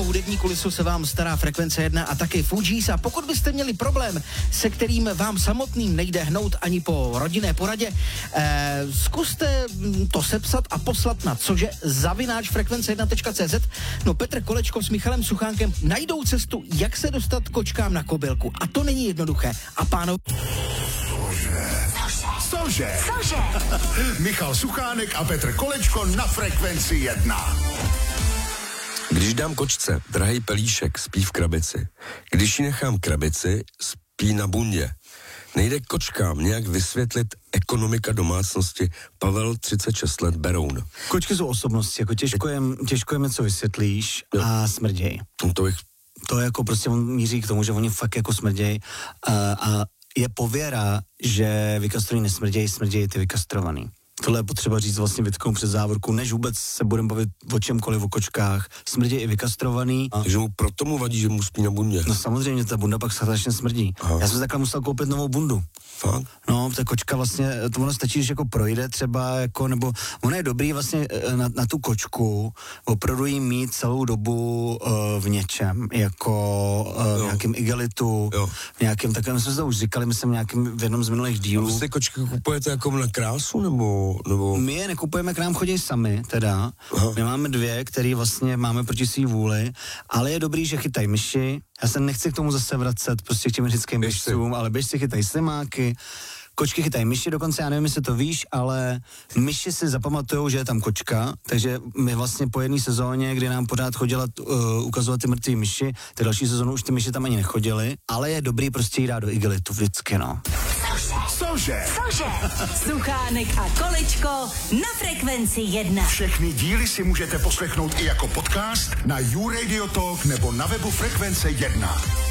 o hudební kulisu se vám stará Frekvence 1 a taky Fugees. A pokud byste měli problém, se kterým vám samotným nejde hnout ani po rodinné poradě, zkuste to sepsat a poslat na cože@frekvence1.cz. No, Petr Kolečko s Michalem Suchánkem najdou cestu, jak se dostat kočkám na kobylku. A to není jednoduché. A pánové... Cože? Michal Suchánek a Petr Kolečko na Frekvenci 1. Když dám kočce drahej pelíšek, spí v krabici. Když ji nechám krabici, spí na bundě. Nejde kočkám nějak vysvětlit ekonomika domácnosti. Pavel, 36 let, Beroun. Kočky jsou osobnosti, jako těžko jim něco vysvětlíš a smrděj. To je jako prostě on míří k tomu, že oni fakt jako smrděj a je pověra, že vykastrovaný nesmrdějí, smrdějí ty vykastrovaný. Tohle je potřeba říct vlastně vytknout před závorku, než vůbec se budeme bavit o čemkoliv, o kočkách. Smrdí i vykastrovaný. Takže mu proto mu vadí, že mu spí na bundě. No samozřejmě, ta bunda pak strašně smrdí. Aha. Já jsem takhle musel koupit novou bundu. Fakt? No, ta kočka vlastně, to ono stačí, když jako projde třeba, jako, nebo ono je dobrý vlastně na tu kočku opravdu jí mít celou dobu v něčem, jako v nějakém igelitu, v nějakém takovém, my jsme se to už říkali, myslím, nějakým v jednom z minulých dílů. A vy si kočky kupujete jako na krásu, nebo? My je nekupujeme, k nám chodí sami, teda. Aha. My máme 2, který vlastně máme proti svý vůli, ale je dobrý, že chytají myši. Já se nechci k tomu zase vracet, prostě k těm řeckým myšcům, ale běžci chytají slimáky, kočky chytají myši, dokonce já nevím, jestli to víš, ale myši si zapamatujou, že je tam kočka, takže my vlastně po jedné sezóně, kdy nám pořád chodila ukazovat ty mrtvý myši, ty další sezónu už ty myši tam ani nechodily, ale je dobrý prostě jít dát do igelitu vždycky, no. Cože? Suchánek a Kolečko na Frekvenci 1. Všechny díly si můžete poslechnout i jako podcast na YouRadio Talk nebo na webu Frekvence 1.